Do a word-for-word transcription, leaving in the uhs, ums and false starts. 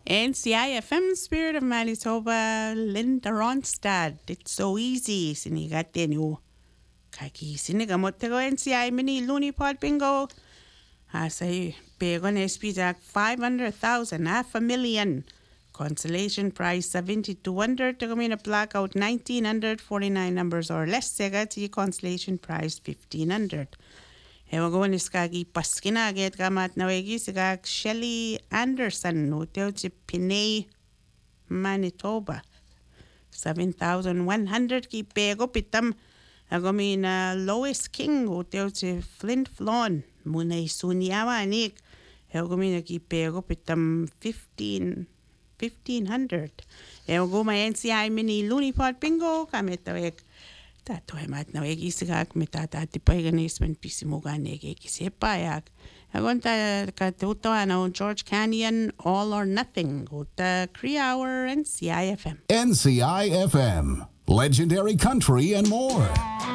N C I F M Spirit of Manitoba, Linda Ronstadt. It's so easy. Sinigate nyo. Kaki sinigamotego N C I mini loony pot bingo. I say big on S P Jack five hundred thousand, half a million. Consolation prize seventy-two hundred. To come in a blackout nineteen hundred forty-nine numbers or less. Sega to consolation prize fifteen hundred. Ewan ko ni skagi paskinaget kamat na wegi sigag Shelly Anderson hotel si Pinay, Manitoba. seven thousand one hundred ki pego pitam. Ako mi na Lois King hotel si Flint Flon. Muna isuniawa anik. Ewan ko mi na ki pego pitam fifteen fifteen hundred. Ewan ko may N C I mini loony pot bingo kamit na wegi. Tato e mat na wegi sigak me tata ti paiganis men pisimuga nege ki sepayak. Agonta ka tuto ano George Canyon All or Nothing uta Cree Hour and C I F M. N C I F M, legendary country and more.